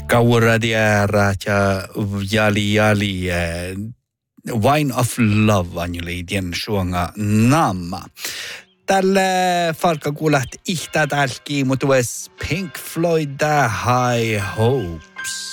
Kauradia raja jali Wine of Love anjuliitien suonga namma. Tälle falka kuulat ihtä tälki, mutta Pink Floyd High Hopes.